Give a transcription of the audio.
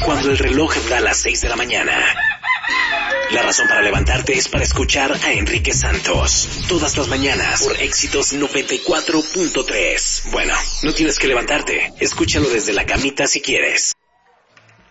Cuando el reloj da las 6 de la mañana. La razón para levantarte es para escuchar a Enrique Santos. Todas las mañanas por Éxitos 94.3. Bueno, no tienes que levantarte. Escúchalo desde la camita si quieres.